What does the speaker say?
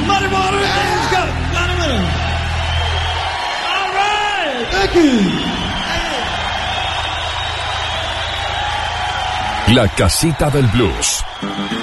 Muddy Water, let's go. Got a winner. All right. Thank you. La casita del blues.